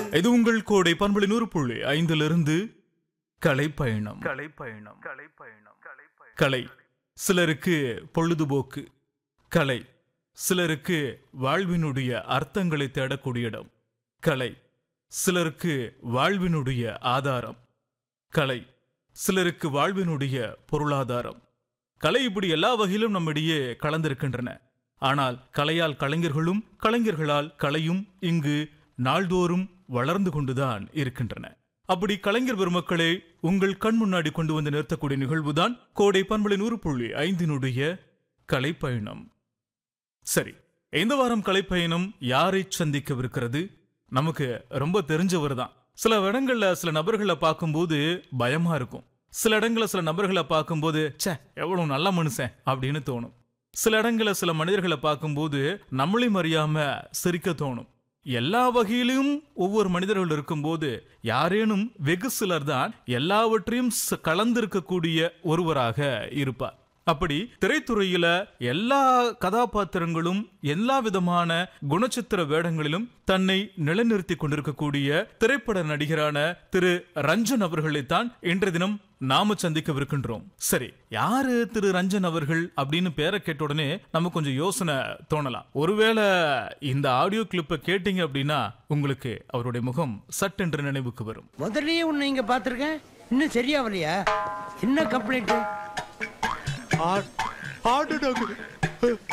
இது உங்கள் கோடை பண்புலி 100.5 கலைப்பயணம். கலை சிலருக்கு பொழுதுபோக்கு, கலை சிலருக்கு வாழ்வினுடைய அர்த்தங்களை தேடக்கூடிய இடம், கலை சிலருக்கு வாழ்வினுடைய ஆதாரம், கலை சிலருக்கு வாழ்வினுடைய பொருளாதாரம். கலை இப்படி எல்லா வகையிலும் நம்மிடையே கலந்திருக்கின்றன. ஆனால் கலையால் கலைஞர்களும் கலைஞர்களால் கலையும் இங்கு நாள்தோறும் வளர்ந்து கொண்டுதான் இருக்கின்றன. அப்படி கலைஞர் பெருமக்களை உங்கள் கண் முன்னாடி கொண்டு வந்து நிறுத்தக்கூடிய நிகழ்வுதான் கோடை பண்புலி 100.5 கலைப்பயணம். சரி, இந்த வாரம் கலைப்பயணம் யாரை சந்திக்கவிருக்கிறது? நமக்கு ரொம்ப தெரிஞ்சவர் தான். சில இடங்கள்ல சில நபர்களை பார்க்கும்போது பயமா இருக்கும். சில இடங்கள்ல சில நபர்களை பார்க்கும்போது ச்சே எவ்வளவு நல்ல மனுஷன் அப்படின்னு தோணும். சில இடங்கள்ல சில மனிதர்களை பார்க்கும்போது நம்மளையும் அறியாம சிரிக்க தோணும். எல்லா வகையிலும் ஒவ்வொரு மனிதர்கள் இருக்கும்போது யாரேனும் வெகு சிலர் தான் எல்லாவற்றையும் கலந்திருக்கக்கூடிய ஒருவராக இருப்பார். அப்படி திரைத்துறையில எல்லா கதாபாத்திரங்களும் எல்லா விதமான குணச்சித்திர வேடங்களிலும் தன்னை நிலைநிறுத்தி கொண்டிருக்கக்கூடிய திரைப்பட நடிகரான திரு ரஞ்சன் அவர்களைத்தான் இன்றைய தினம் நாம சந்திக்கவிருக்கின்றோம். சரி, யாரு திரு ரஞ்சன் அவர்கள் அப்படின்னு பேரை கேட்ட உடனே நமக்கு கொஞ்சம் யோசனை தோணலாம். ஒருவேளை இந்த ஆடியோ கிளிப்பை கேட்டீங்க அப்படின்னா உங்களுக்கு அவருடைய முகம் சட்டென்று நினைவுக்கு வரும். முதல்லயே உன்னை இங்க பாத்திருக்கேன், இன்னும் சரியாவலையா? என்ன கம்ப்ளைண்ட்?